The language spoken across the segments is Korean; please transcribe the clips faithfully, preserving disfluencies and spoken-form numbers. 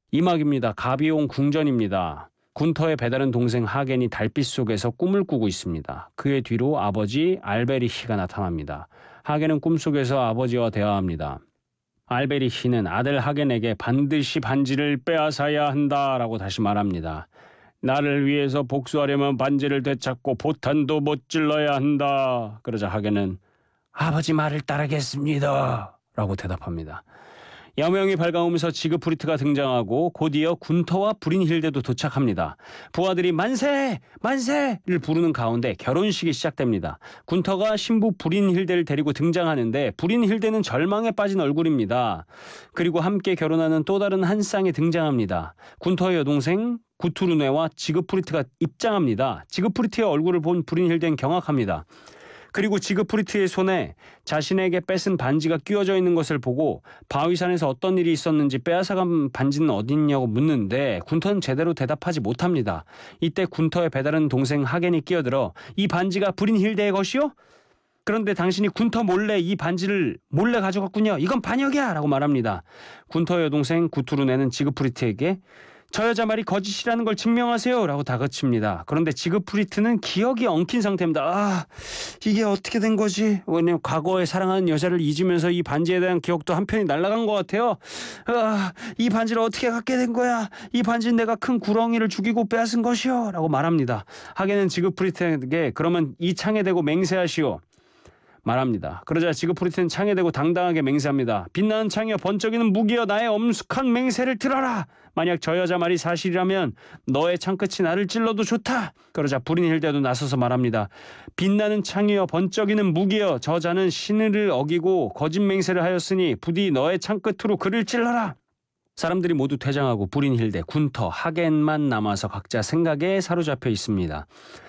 이막입니다. 가비용 궁전입니다. 군터의 배다른 동생 하겐이 달빛 속에서 꿈을 꾸고 있습니다. 그의 뒤로 아버지 알베리히가 나타납니다. 하겐은 꿈속에서 아버지와 대화합니다. 알베리히는 아들 하겐에게 반드시 반지를 빼앗아야 한다라고 다시 말합니다. 나를 위해서 복수하려면 반지를 되찾고 포탄도 못 질러야 한다. 그러자 하겐은 아버지 말을 따르겠습니다 라고 대답합니다. 여명이 밝아오면서 지그프리트가 등장하고 곧이어 군터와 브린힐데도 도착합니다. 부하들이 만세! 만세를 부르는 가운데 결혼식이 시작됩니다. 군터가 신부 브린힐데를 데리고 등장하는데 브린힐데는 절망에 빠진 얼굴입니다. 그리고 함께 결혼하는 또 다른 한 쌍이 등장합니다. 군터의 여동생 구투르네와 지그프리트가 입장합니다. 지그프리트의 얼굴을 본 브린힐데는 경악합니다. 그리고 지그프리트의 손에 자신에게 뺏은 반지가 끼워져 있는 것을 보고 바위산에서 어떤 일이 있었는지 빼앗아간 반지는 어디 있냐고 묻는데 군터는 제대로 대답하지 못합니다. 이때 군터의 배다른 동생 하겐이 끼어들어 이 반지가 브린힐데의 것이요? 그런데 당신이 군터 몰래 이 반지를 몰래 가져갔군요. 이건 반역이야! 라고 말합니다. 군터의 여동생 구투르네는 지그프리트에게 저 여자 말이 거짓이라는 걸 증명하세요 라고 다그칩니다. 그런데 지그프리트는 기억이 엉킨 상태입니다. 아, 이게 어떻게 된 거지? 왜냐면 과거에 사랑하는 여자를 잊으면서 이 반지에 대한 기억도 한편이 날아간 것 같아요. 아, 이 반지를 어떻게 갖게 된 거야? 이 반지는 내가 큰 구렁이를 죽이고 빼앗은 것이요 라고 말합니다. 하겐은 지그프리트에게 그러면 이 창에 대고 맹세하시오 말합니다. 그러자 지그프리트는 창에 대고 당당하게 맹세합니다. 빛나는 창이여 번쩍이는 무기여 나의 엄숙한 맹세를 들어라. 만약 저 여자 말이 사실이라면 너의 창끝이 나를 찔러도 좋다. 그러자 브린힐데도 나서서 말합니다. 빛나는 창이여 번쩍이는 무기여 저 자는 신의를 어기고 거짓 맹세를 하였으니 부디 너의 창끝으로 그를 찔러라. 사람들이 모두 퇴장하고 브린힐데, 군터, 하겐만 남아서 각자 생각에 사로잡혀 있습니다.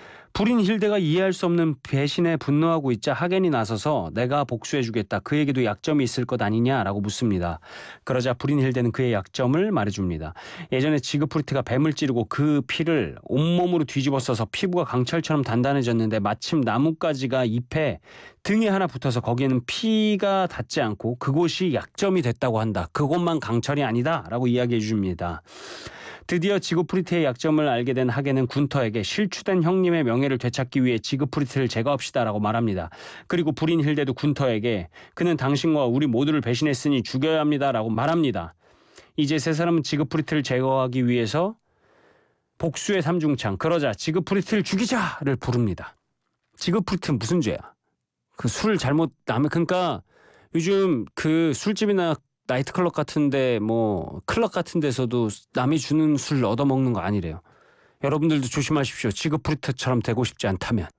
브린힐데가 이해할 수 없는 배신에 분노하고 있자 하겐이 나서서 내가 복수해주겠다. 그에게도 약점이 있을 것 아니냐라고 묻습니다. 그러자 브린힐데는 그의 약점을 말해줍니다. 예전에 지그프리트가 뱀을 찌르고 그 피를 온몸으로 뒤집어 써서 피부가 강철처럼 단단해졌는데 마침 나뭇가지가 잎에 등에 하나 붙어서 거기에는 피가 닿지 않고 그곳이 약점이 됐다고 한다. 그곳만 강철이 아니다 라고 이야기해 줍니다. 드디어 지그프리트의 약점을 알게 된 하겐은 군터에게 실추된 형님의 명예를 되찾기 위해 지그프리트를 제거합시다라고 말합니다. 그리고 브린힐데도 군터에게 그는 당신과 우리 모두를 배신했으니 죽여야 합니다라고 말합니다. 이제 세 사람은 지그프리트를 제거하기 위해서 복수의 삼중창, 그러자 지그프리트를 죽이자를 부릅니다. 지그프리트는 무슨 죄야? 그 술 잘못 남의 그러니까 요즘 그 술집이나 나이트클럽 같은데 뭐 클럽 같은 데서도 남이 주는 술 얻어먹는 거 아니래요. 여러분들도 조심하십시오. 지그프리트처럼 되고 싶지 않다면.